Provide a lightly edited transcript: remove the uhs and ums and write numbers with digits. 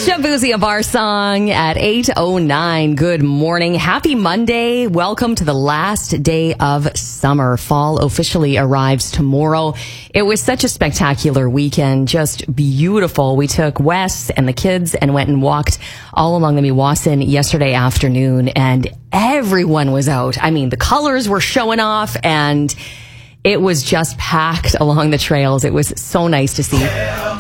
Shabuzi, a bar song at 8:09. Good morning. Happy Monday. Welcome to the last day of summer. Fall officially arrives tomorrow. It was such a spectacular weekend. Just beautiful. We took Wes and the kids and went and walked all along the Meewasin yesterday afternoon, and everyone was out. I mean, the colors were showing off, and it was just packed along the trails. It was so nice to see